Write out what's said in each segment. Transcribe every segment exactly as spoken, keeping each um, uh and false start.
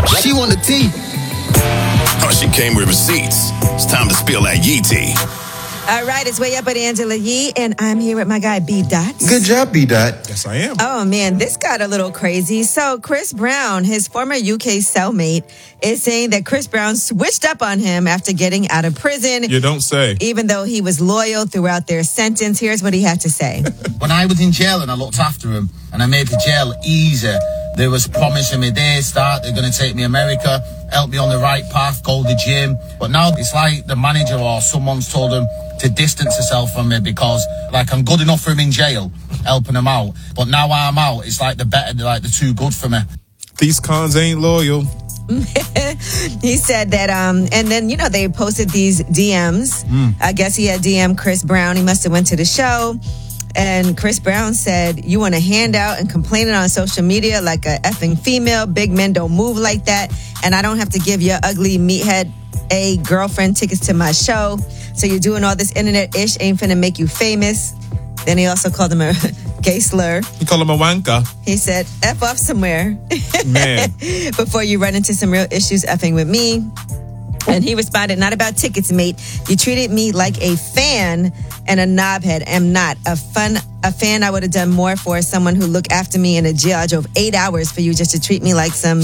She want the tea. Oh, she came with receipts. It's time to spill that Yee tea. All right, it's Way Up with Angela Yee, and I'm here with my guy, B. Dot. Good job, B. Dot. Yes, I am. Oh, man, this got a little crazy. So Chris Brown, his former U K cellmate, is saying that Chris Brown switched up on him after getting out of prison. You don't say. Even though he was loyal throughout their sentence. Here's what he had to say. When I was in jail and I looked after him and I made the jail easier, they was promising me this, that, they're going to take me America, help me on the right path, go to the gym. But now it's like the manager or someone's told him to distance herself from me because, like, I'm good enough for him in jail, helping him out. But now I'm out, it's like the better, like the too good for me. These cons ain't loyal. He said that, um, and then, you know, they posted these D Ms. Mm. I guess he had D M Chris Brown. He must have went to the show. And Chris Brown said, you want to hand out and complain it on social media like a effing female. Big men don't move like that. And I don't have to give your ugly meathead a girlfriend tickets to my show. So you're doing all this internet ish ain't finna make you famous. Then he also called him a gay slur. He called him a wanker. He said, F off somewhere. Man. Before you run into some real issues effing with me. And he responded, not about tickets, mate. You treated me like a fan and a knobhead. I'm not. A fun a fan I would have done more for someone who looked after me in a jail. I drove eight hours for you just to treat me like some...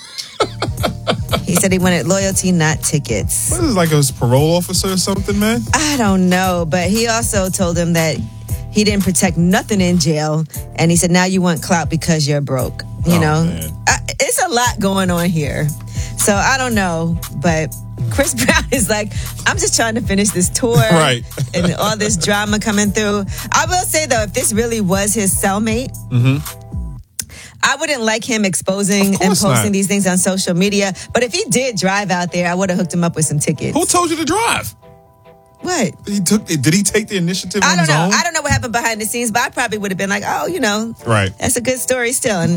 He said he wanted loyalty, not tickets. What is it, like a parole officer or something, man? I don't know. But he also told him that he didn't protect nothing in jail. And he said, now you want clout because you're broke. You oh, know, man. I, it's a lot going on here. So I don't know. But Chris Brown is like, I'm just trying to finish this tour. Right. And all this drama coming through. I will say, though, if this really was his cellmate, mm-hmm. I wouldn't like him exposing and posting not. these things on social media. But if he did drive out there, I would have hooked him up with some tickets. Who told you to drive? What? He took. Did he take the initiative I on don't his know. own? I don't know what happened behind the scenes, but I probably would have been like, oh, you know, right. That's a good story still. And